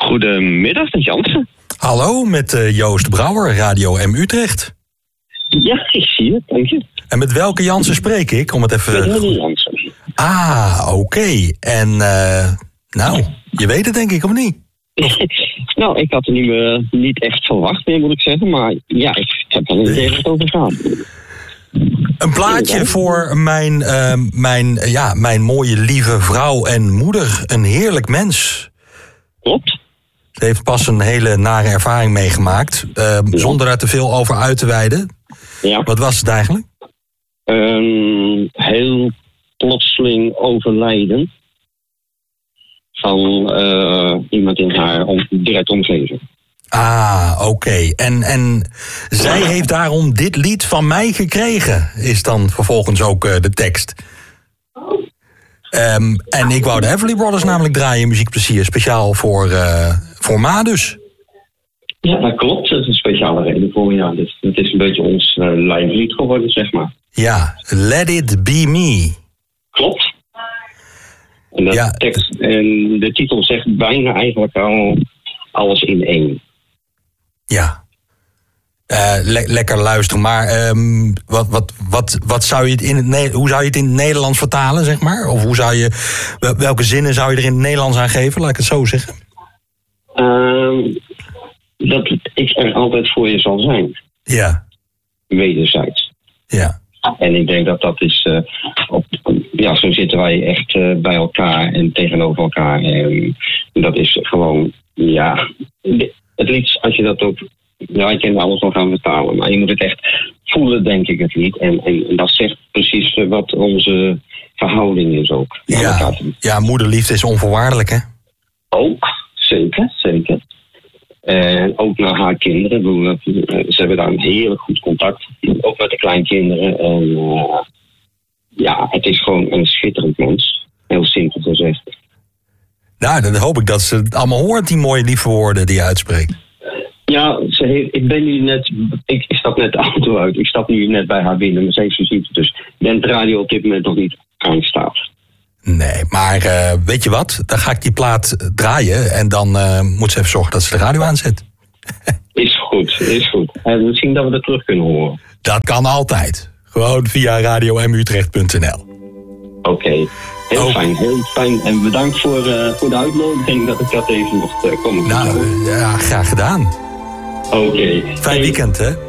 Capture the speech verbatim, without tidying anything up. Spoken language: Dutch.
Goedemiddag, met Jansen. Hallo, met uh, Joost Brouwer, Radio M Utrecht. Ja, ik zie het, dank je. En met welke Jansen spreek ik? Om het even... Met Henny Jansen. Ah, oké. Okay. En, uh, nou, je weet het denk ik, of niet? Nou, ik had er niet, uh, niet echt verwacht meer, moet ik zeggen. Maar ja, ik heb er een idee wat over gaan. Een plaatje voor mijn, uh, mijn, ja, mijn mooie lieve vrouw en moeder. Een heerlijk mens. Klopt. Ze heeft pas een hele nare ervaring meegemaakt. Uh, ja. Zonder daar te veel over uit te wijden. Ja. Wat was het eigenlijk? Um, heel plotseling overlijden van uh, iemand in haar om, direct omgeving. Ah, oké. Okay. En, en zij heeft daarom dit lied van mij gekregen, is dan vervolgens ook uh, de tekst. Um, en ik wou de Everly Brothers namelijk draaien in Muziekplezier, speciaal voor, uh, voor Ma dus. Ja, dat klopt. Dat is een speciale reden voor ja. Dus het is een beetje ons uh, live lied geworden, zeg maar. Ja, Let It Be Me. Klopt. En, dat ja. tekst, en de titel zegt bijna eigenlijk al alles in één. Ja. Uh, le- lekker luisteren, maar um, wat, wat, wat, wat zou je het in het ne- hoe zou je het in het Nederlands vertalen, zeg maar? Of hoe zou je, welke zinnen zou je er in het Nederlands aan geven, laat ik het zo zeggen? Uh, dat ik er altijd voor je zal zijn. Ja. Wederzijds. Ja. En ik denk dat dat is, uh, op, ja, zo zitten wij echt uh, bij elkaar en tegenover elkaar. En dat is gewoon, ja, het lied, als je dat ook, ja, ik kan alles nog gaan vertalen, maar je moet het echt voelen, denk ik, het lied. En, en, en dat zegt precies wat onze verhouding is ook. Ja, ja, moederliefde is onvoorwaardelijk, hè? Ook, zeker, zeker. En ook naar haar kinderen. Ze hebben daar een heerlijk goed contact. Ook met de kleinkinderen. En uh, ja, het is gewoon een schitterend mens. Heel simpel gezegd. Nou, dan hoop ik dat ze het allemaal hoort, die mooie lieve woorden die je uitspreekt. Ja, ze heeft, ik ben nu net... Ik, ik stap net de auto uit. Ik stap nu net bij haar binnen. Maar ze heeft visite. Dus ik denk de radio op dit moment nog niet aanstaat. Nee, maar uh, weet je wat? Dan ga ik die plaat draaien en dan uh, moet ze even zorgen dat ze de radio aanzet. Is goed, is goed. En misschien dat we dat terug kunnen horen. Dat kan altijd. Gewoon via radio m utrecht punt n l. Oké, okay. heel oh. fijn, heel fijn. En bedankt voor, uh, voor de uitnodiging dat ik dat even mocht uh, komen. Nou, uh, ja, graag gedaan. Oké. Okay. Fijn weekend, hè?